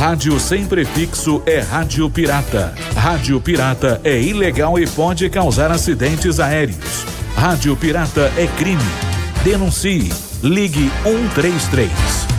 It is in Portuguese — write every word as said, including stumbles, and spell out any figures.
Rádio sem prefixo é rádio pirata. Rádio pirata é ilegal e pode causar acidentes aéreos. Rádio pirata é crime. Denuncie. Ligue um três três.